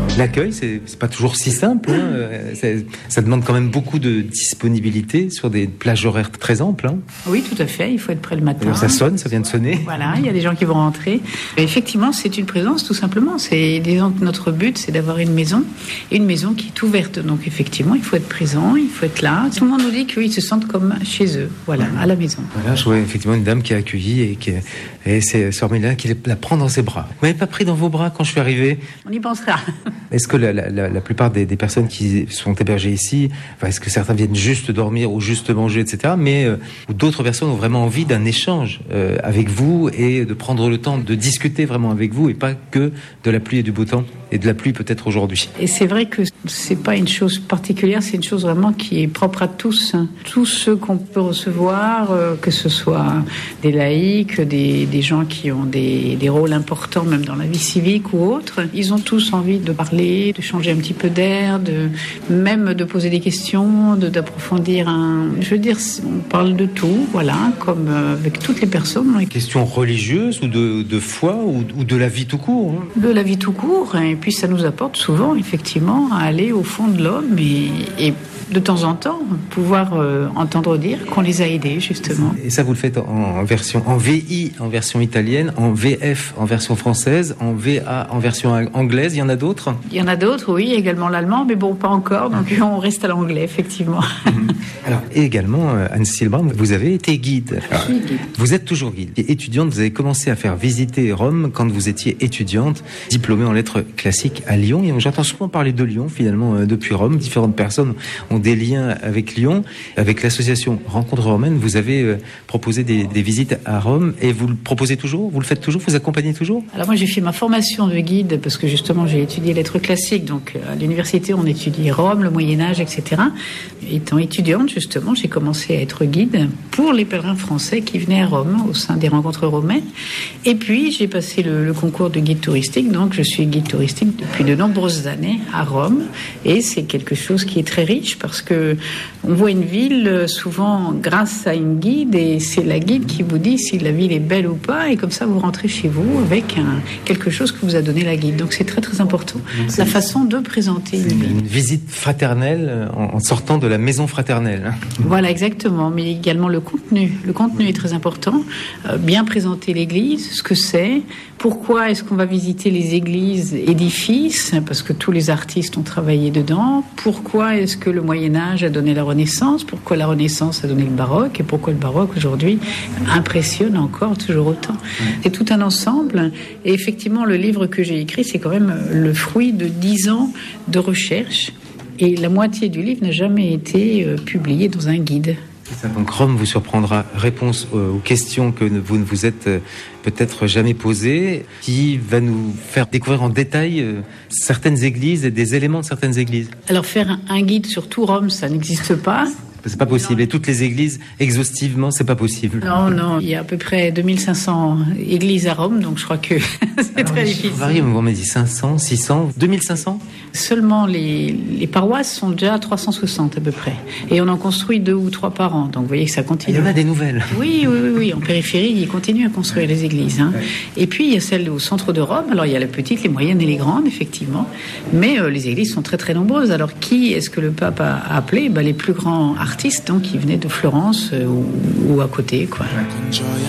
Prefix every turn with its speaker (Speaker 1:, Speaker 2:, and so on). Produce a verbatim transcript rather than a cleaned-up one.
Speaker 1: L'accueil, c'est, c'est pas toujours si simple. Hein. C'est, ça demande quand même beaucoup de disponibilité sur des plages horaires très amples. Hein.
Speaker 2: Oui, tout à fait. Il faut être prêt le matin.
Speaker 1: Alors ça sonne, ça vient de sonner.
Speaker 2: Voilà, il y a des gens qui vont rentrer. Et effectivement, c'est une présence, tout simplement. C'est, disons que notre but, c'est d'avoir une maison, une maison qui est ouverte. Donc effectivement, il faut être présent, il faut être là. Tout le monde nous dit qu'ils se sentent comme chez eux, voilà, à la maison.
Speaker 1: Voilà, je vois effectivement une dame qui a accueilli et qui, et c'est Sœur Mélina qui la prend dans ses bras. Vous m'avez pas pris dans vos bras quand je suis arrivé?
Speaker 2: On y pensera.
Speaker 1: Est-ce que la, la, la plupart des, des personnes qui sont hébergées ici, enfin, est-ce que certains viennent juste dormir ou juste manger, et cetera. Mais euh, ou d'autres personnes ont vraiment envie d'un échange euh, avec vous et de prendre le temps de discuter vraiment avec vous et pas que de la pluie et du beau temps et de la pluie peut-être aujourd'hui.
Speaker 2: Et c'est vrai que c'est pas une chose particulière, c'est une chose vraiment qui est propre à tous. Hein. Tous ceux qu'on peut recevoir, euh, que ce soit des laïcs, des, des gens qui ont des, des rôles importants même dans la vie civique ou autre, ils ont tous envie de parler, de changer un petit peu d'air, de même de poser des questions, de, d'approfondir un... Je veux dire, on parle de tout, voilà, comme euh, avec toutes les personnes.
Speaker 1: Questions religieuses ou de, de foi ou, ou de la vie tout court. Hein.
Speaker 2: De la vie tout court, et puis ça nous apporte souvent, effectivement, à aller au fond de l'homme et, et de temps en temps, pouvoir euh, entendre dire qu'on les a aidés, justement.
Speaker 1: Et ça, vous le faites en version, en V I, en version italienne, en V F, en version française, en V A, en version anglaise. Il y en a d'autres? Il
Speaker 2: y en a d'autres, oui, également l'allemand, mais bon, pas encore, donc on reste à l'anglais, effectivement.
Speaker 1: Alors, et également, Anne-Cécile Brun, vous avez été guide. Alors,
Speaker 2: Je suis guide.
Speaker 1: Vous êtes toujours guide. Et étudiante, vous avez commencé à faire visiter Rome quand vous étiez étudiante, diplômée en lettres classiques à Lyon. Et j'entends souvent parler de Lyon, finalement, euh, depuis Rome. Différentes personnes ont des liens avec Lyon. Avec l'association Rencontres romaines, vous avez euh, proposé des, des visites à Rome et vous le proposez toujours? Vous le faites toujours? Vous accompagnez toujours?
Speaker 2: Alors moi, j'ai fait ma formation de guide parce que justement, j'ai étudié lettres classiques. Donc à l'université, on étudie Rome, le Moyen-Âge, et cetera. Étant étudiante, justement, j'ai commencé à être guide pour les pèlerins français qui venaient à Rome au sein des Rencontres romaines. Et puis, j'ai passé le, le concours de guide touristique. Donc, je suis guide touristique depuis de nombreuses années à Rome. Et c'est quelque chose qui est très riche parce que on voit une ville souvent grâce à une guide et c'est la guide qui vous dit si la ville est belle ou pas. Et comme ça, vous rentrez chez vous avec un, quelque chose que vous a donné la guide. Donc, c'est très, très important. Donc, la façon de présenter une ville.
Speaker 1: Une visite fraternelle en, en sortant de la maison fraternelle.
Speaker 2: Voilà, exactement. Mais également le contenu. Le contenu est très important. Euh, bien présenter l'église, ce que c'est. Pourquoi est-ce qu'on va visiter les églises, édifices? Parce que tous les artistes ont travaillé dedans. Pourquoi est-ce que le Moyen-Âge a donné la Renaissance? Pourquoi la Renaissance a donné le baroque? Et pourquoi le baroque, aujourd'hui, impressionne encore toujours autant? C'est tout un ensemble. Et effectivement, le livre que j'ai écrit, c'est quand même le fruit de dix ans de recherche. Et la moitié du livre n'a jamais été euh, publié dans un guide.
Speaker 1: Ça, donc Rome vous surprendra. Réponse aux questions que vous ne vous êtes peut-être jamais posées, qui va nous faire découvrir en détail certaines églises et des éléments de certaines églises.
Speaker 2: Alors faire un guide sur tout Rome, ça n'existe pas.
Speaker 1: C'est pas possible. Et toutes les églises, exhaustivement, c'est pas possible.
Speaker 2: Non, non. Il y a à peu près deux mille cinq cents églises à Rome, donc je crois que c'est Alors, très difficile.
Speaker 1: Varie, on m'a dit cinq cents, six cents, deux mille cinq cents.
Speaker 2: Seulement les, les paroisses sont déjà à trois cent soixante à peu près. Et on en construit deux ou trois par an. Donc vous voyez que ça continue.
Speaker 1: Il y en a des nouvelles.
Speaker 2: Oui, oui, oui. oui. En périphérie, ils continuent à construire les églises. Hein. Et puis il y a celles au centre de Rome. Alors il y a les petites, les moyennes et les grandes, effectivement. Mais euh, les églises sont très très nombreuses. Alors qui est-ce que le pape a appelé? Ben, les plus grands artistes donc, qui venaient de Florence euh, ou, ou à côté, quoi.